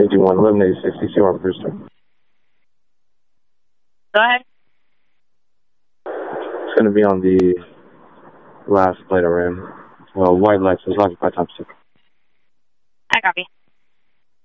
51, 1186, CC Robert Brewster. Go ahead. It's going to be on the last light of Ram. Well, white lights, is occupied top 6. I copy.